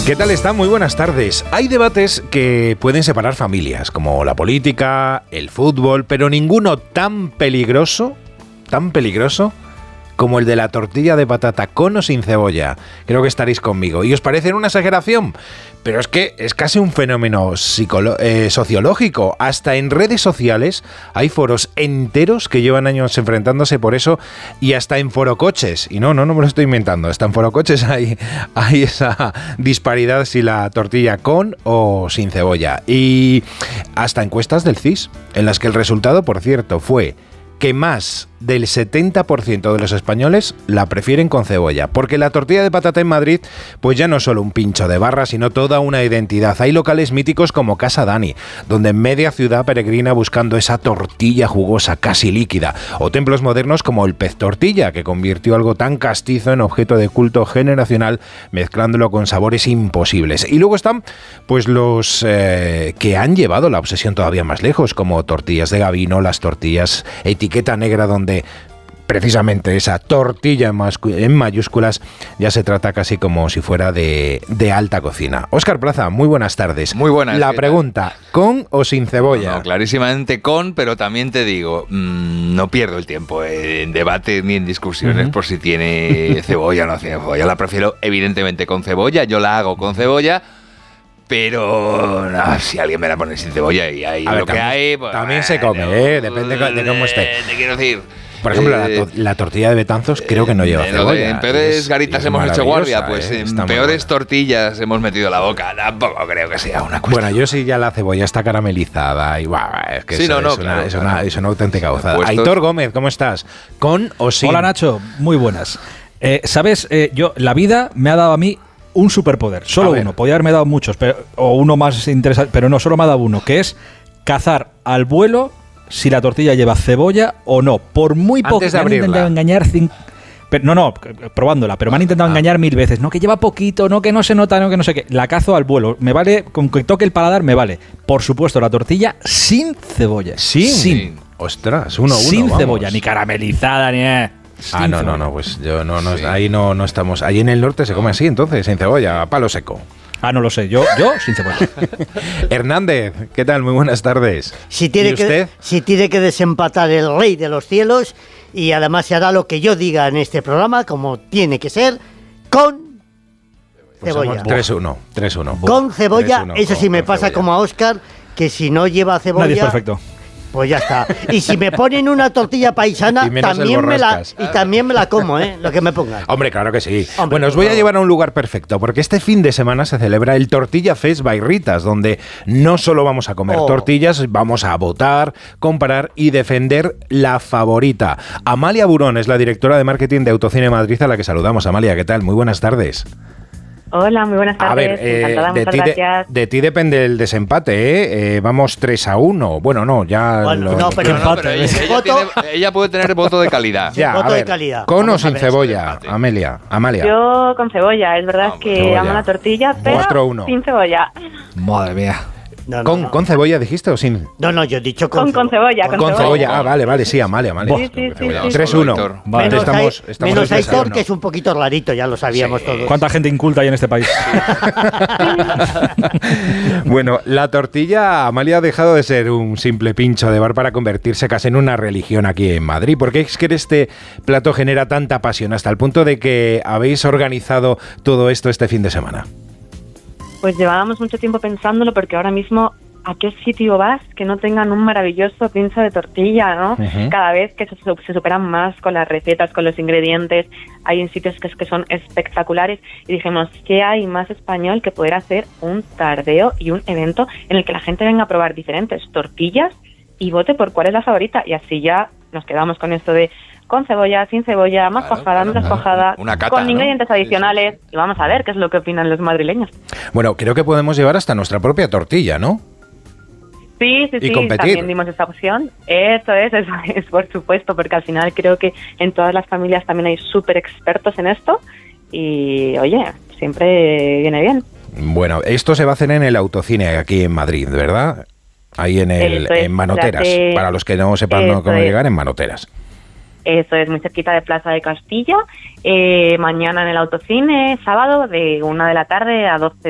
¿Qué tal están? Muy buenas tardes. Hay debates que pueden separar familias, como la política, el fútbol, pero ninguno tan peligroso como el de la tortilla de patata con o sin cebolla. Creo que estaréis conmigo. ¿Y os parece una exageración? Pero es que es casi un fenómeno sociológico. Hasta en redes sociales hay foros enteros que llevan años enfrentándose por eso, y hasta en forocoches. Y no me lo estoy inventando. Hasta en forocoches hay esa disparidad si la tortilla con o sin cebolla. Y hasta encuestas del CIS, en las que el resultado, por cierto, fue que más del 70% de los españoles la prefieren con cebolla, porque la tortilla de patata en Madrid pues ya no es solo un pincho de barra, sino toda una identidad. Hay locales míticos como Casa Dani, donde media ciudad peregrina buscando esa tortilla jugosa, casi líquida, o templos modernos como el Pez Tortilla, que convirtió algo tan castizo en objeto de culto generacional, mezclándolo con sabores imposibles. Y luego están pues los que han llevado la obsesión todavía más lejos, como Tortillas de Gabino, las tortillas etiqueta negra, donde precisamente esa tortilla en mayúsculas ya se trata casi como si fuera de alta cocina. Óscar Plaza, muy buenas tardes. Muy buenas. La pregunta, ¿con o sin cebolla? No, clarísimamente con, pero también te digo, no pierdo el tiempo en debates ni en discusiones por si tiene cebolla o no tiene cebolla. La prefiero evidentemente con cebolla, yo la hago con cebolla. Pero si alguien me la pone sin cebolla y ahí lo que hay... Pues, también se come, depende de cómo esté. Te quiero decir... Por ejemplo, la tortilla de Betanzos creo que no lleva cebolla. En peores garitas hemos hecho guardia, pues en peores tortillas hemos metido la boca. Tampoco creo que sea una cuestión. Bueno, yo sí ya la cebolla está caramelizada y es que sí, es una auténtica gozada. Aitor Gómez, ¿cómo estás? ¿Con o sin? Hola Nacho, muy buenas. ¿Sabes? La vida me ha dado a mí un superpoder, solo uno. Podría haberme dado muchos, o uno más interesante, pero no, solo me ha dado uno, que es cazar al vuelo si la tortilla lleva cebolla o no. Por muy poco. Antes de abrirla. Me han intentado engañar probándola, pero me han intentado engañar 1000 veces. No, que lleva poquito, no, que no se nota, no, que no sé qué. La cazo al vuelo. Me vale, con que toque el paladar me vale. Por supuesto, la tortilla sin cebolla. Sin. Ostras, uno. Sin cebolla, ni caramelizada, ni... No, pues yo sí. Ahí no estamos. Ahí en el norte se come así, entonces, sin cebolla, palo seco. No lo sé, yo sin cebolla. Hernández, ¿qué tal? Muy buenas tardes. Si tiene que desempatar el rey de los cielos, y además se hará lo que yo diga en este programa, como tiene que ser, con cebolla. 3-1. Con cebolla, 3-1, eso sí me pasa cebolla. como a Óscar, que si no lleva cebolla... Nadie es perfecto. Pues ya está. Y si me ponen una tortilla paisana, también me la como, lo que me pongan. Hombre, claro que sí. Bueno, os voy a llevar a un lugar perfecto, porque este fin de semana se celebra el Tortilla Fest by Ritas, donde no solo vamos a comer tortillas, vamos a votar, comparar y defender la favorita. Amalia Burón es la directora de marketing de Autocine Madrid, a la que saludamos. Amalia, ¿qué tal? Muy buenas tardes. Hola, muy buenas tardes. A ver, encantada, muchas gracias. De ti depende el desempate, ¿eh? Vamos 3-1. Bueno, no, ya... Pero ella puede tener voto de calidad. Ya, voto a ver, de calidad. ¿con o sin cebolla, Amalia? Yo con cebolla. Es verdad que cebolla. amo la tortilla, pero 4-1. sin cebolla. Madre mía. ¿Con cebolla dijiste o sin? No, yo he dicho con cebolla. Con cebolla, vale, sí, Amalia. Sí. 3-1. Vale. Menos Aitor, que es un poquito rarito, ya lo sabíamos todos. ¿Cuánta gente inculta hay en este país? Bueno, la tortilla, Amalia, ha dejado de ser un simple pincho de bar para convertirse casi en una religión aquí en Madrid. ¿Por qué es que este plato genera tanta pasión hasta el punto de que habéis organizado todo esto este fin de semana? Pues llevábamos mucho tiempo pensándolo, porque ahora mismo, ¿a qué sitio vas que no tengan un maravilloso pincho de tortilla, no? Uh-huh. Cada vez que se superan más con las recetas, con los ingredientes, hay en sitios que son espectaculares, y dijimos, ¿qué hay más español que poder hacer un tardeo y un evento en el que la gente venga a probar diferentes tortillas y vote por cuál es la favorita? Y así ya nos quedamos con esto de con cebolla, sin cebolla, más cuajada, menos cuajada, con ingredientes adicionales, y vamos a ver qué es lo que opinan los madrileños. Bueno, creo que podemos llevar hasta nuestra propia tortilla, ¿no? Sí, también dimos esa opción. Eso es por supuesto, porque al final creo que en todas las familias también hay súper expertos en esto, y oye, siempre viene bien. Bueno, esto se va a hacer en el Autocine aquí en Madrid, ¿verdad? Ahí en Manoteras, para los que no sepan cómo llegar, en Manoteras. Eso es, muy cerquita de Plaza de Castilla. Mañana en el Autocine, sábado, de 1 de la tarde a 12